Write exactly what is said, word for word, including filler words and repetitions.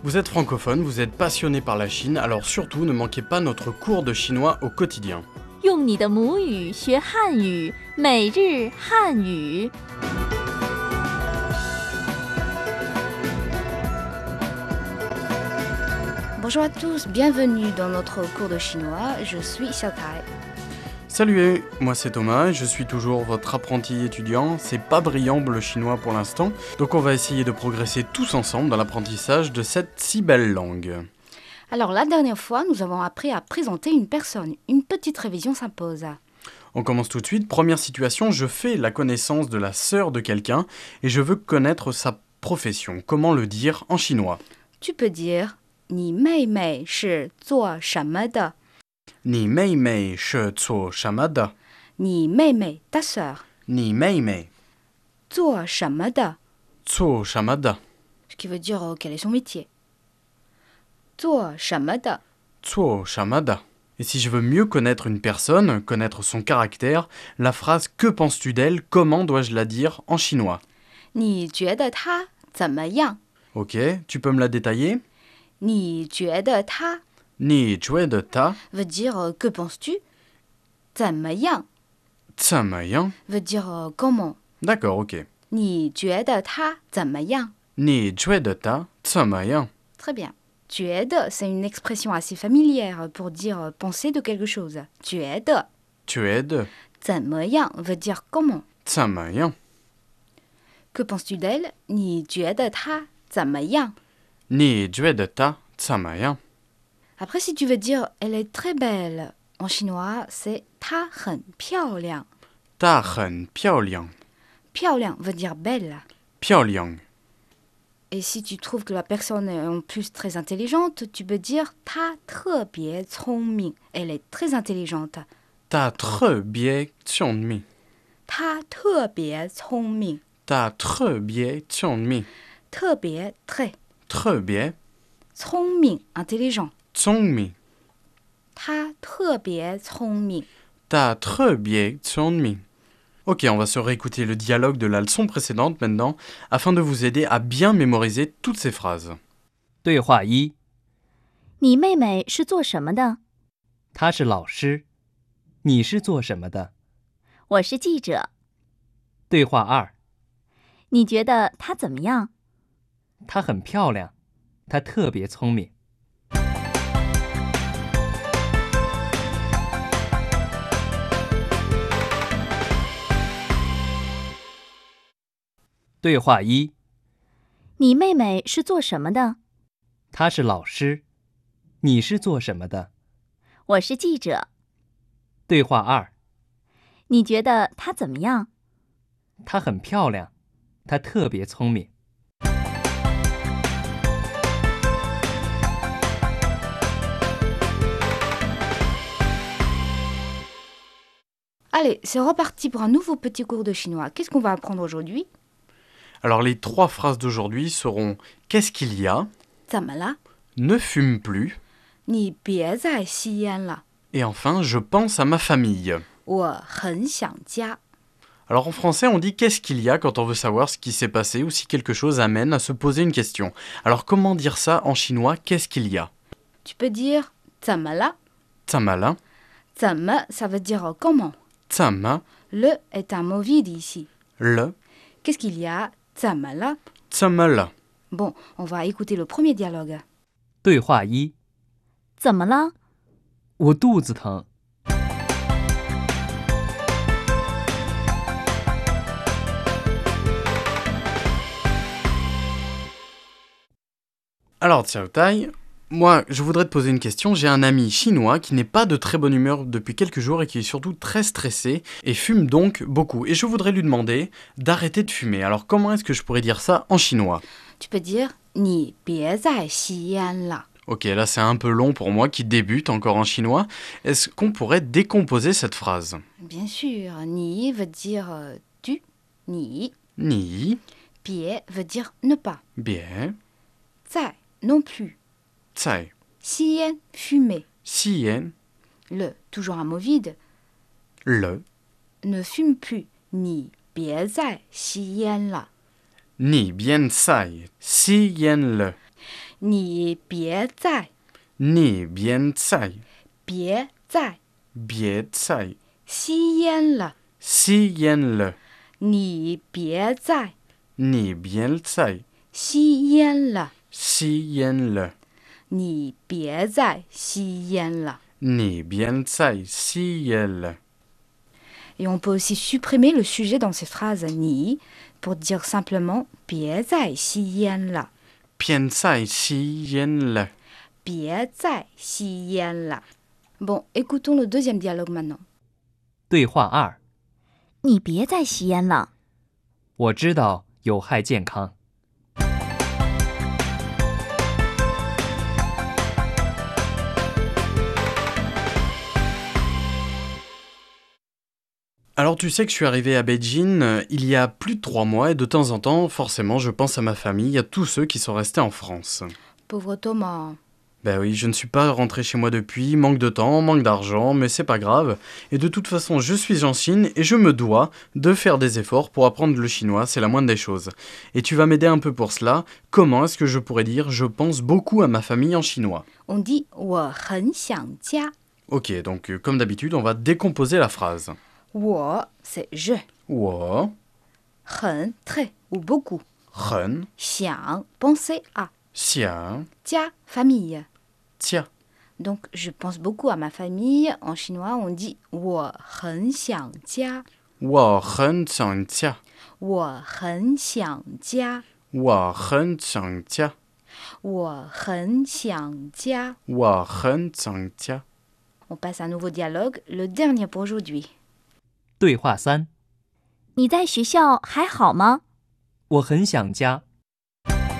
Vous êtes francophone, vous êtes passionné par la Chine, alors surtout ne manquez pas notre cours de chinois au quotidien. 用你的母语学汉语，每日汉语。 Bonjour à tous, bienvenue dans notre cours de chinois, je suis Xiaotai. Salut, moi c'est Thomas, je suis toujours votre apprenti étudiant, c'est pas brillant le chinois pour l'instant, donc on va essayer de progresser tous ensemble dans l'apprentissage de cette si belle langue. Alors la dernière fois, nous avons appris à présenter une personne, une petite révision s'impose. On commence tout de suite, première situation, je fais la connaissance de la sœur de quelqu'un et je veux connaître sa profession, comment le dire en chinois? Tu peux dire 你妹妹是做什么的? 你妹妹是做什么的? 你妹妹 ta sœur. 你妹妹做什么的? 做什么的? Ce qui veut dire euh, quel est son métier. 做什么的? 做什么的? Et si je veux mieux connaître une personne, connaître son caractère, la phrase « Que penses-tu d'elle ?» comment dois-je la dire en chinois? 你觉得她怎么样? Ok, tu peux me la détailler? 你觉得她你觉得她 veut dire euh, que penses-tu? 怎么样怎么样? veut dire euh, comment. D'accord, ok. 你觉得她怎么样? 你觉得她怎么样? Très bien. 觉得 c'est une expression assez familière pour dire euh, penser de quelque chose. 觉得觉得怎么样 veut dire comment. 怎么样? Que penses-tu d'elle? 你觉得她怎么样? 你觉得她怎么样? Après, si tu veux dire elle est très belle, en chinois, c'est 她很漂亮. 她很漂亮. 漂亮 veut dire belle. 漂亮. Et si tu trouves que la personne est en plus très intelligente, tu peux dire 她特别聪明. Elle est très intelligente. 她特别聪明. 她特别聪明. 她特别聪明. 特别 très. 特别聪明 intelligent. 聪明. 她特别聪明. 她特别聪明. Ok, on va se réécouter le dialogue de la leçon précédente maintenant, afin de vous aider à bien mémoriser toutes ces phrases. 对话一， 你妹妹是做什么的？ 她是老师，你是做什么的？ 我是记者。 对话二， 你觉得她怎么样？ 她很漂亮，她特别聪明。对话一， 你妹妹是做什么的？ 她是老师，你是做什么的？ 我是记者。 对话二， 你觉得她怎么样？ 她很漂亮，她特别聪明。 Allez, c'est reparti pour un nouveau petit cours de chinois. Qu'est-ce qu'on va apprendre aujourd'hui? Alors les trois phrases d'aujourd'hui seront « Qu'est-ce qu'il y a ?» 怎么了? Ne fume plus 你别再吸烟了. et enfin « Je pense à ma famille ». 我很想家. Alors en français, on dit « Qu'est-ce qu'il y a ?» quand on veut savoir ce qui s'est passé ou si quelque chose amène à se poser une question. Alors comment dire ça en chinois « Qu'est-ce qu'il y a » Tu peux dire 怎么了? 怎么了? 怎么 ça veut dire comment. 怎么 Le est un mot vide ici. le Qu'est-ce qu'il y a? 怎么了? 怎么了? Bon, on va écouter le premier dialogue. 对话一， 怎么了？ 我肚子疼。 Alors Xiao Tai, moi je voudrais te poser une question. J'ai un ami chinois qui n'est pas de très bonne humeur depuis quelques jours et qui est surtout très stressé et fume donc beaucoup. Et je voudrais lui demander d'arrêter de fumer. Alors comment est-ce que je pourrais dire ça en chinois? Tu peux dire 你别再吸烟了. Ok, là c'est un peu long pour moi qui débute encore en chinois. Est-ce qu'on pourrait décomposer cette phrase? Bien sûr, 你 veut dire euh, tu, 你. Ni, 别 veut dire ne pas. bien, 在 non plus. 在, 吸烟 fumer. xian, Le, toujours un mot vide. le, Ne fume plus. 你别再吸烟了. ni bien sai, si yen le. 你别在， 你别在， 别在别在， 吸烟了。 吸烟了。 你别在你别在， 吸烟了。 吸烟了。 你别再吸烟了。 你别再吸烟了。 Et on peut aussi supprimer le sujet dans ces phrases ni pour dire simplement 别再吸烟了。 别再吸烟了。 别再吸烟了。Bon, écoutons le deuxième dialogue maintenant. 对话二： 你别再吸烟了。 我知道有害健康。 Alors tu sais que je suis arrivé à Beijing euh, il y a plus de trois mois et de temps en temps, forcément, je pense à ma famille, à tous ceux qui sont restés en France. Pauvre Thomas. Ben oui, je ne suis pas rentré chez moi depuis, manque de temps, manque d'argent, mais c'est pas grave. Et de toute façon, je suis en Chine et je me dois de faire des efforts pour apprendre le chinois, c'est la moindre des choses. Et tu vas m'aider un peu pour cela. Comment est-ce que je pourrais dire je pense beaucoup à ma famille en chinois? On dit 我很想家. Ok, donc euh, comme d'habitude, on va décomposer la phrase. 我 c'est je. 我很 très ou beaucoup. 很想 penser à. 想家 famille. 家 Donc je pense beaucoup à ma famille. En chinois, on dit 我很想家。 我很想家我很想家。 我很想家我很想家。 我很想家 On passe à un nouveau dialogue, le dernier pour aujourd'hui. 对话三： 你在学校还好吗？ 我很想家。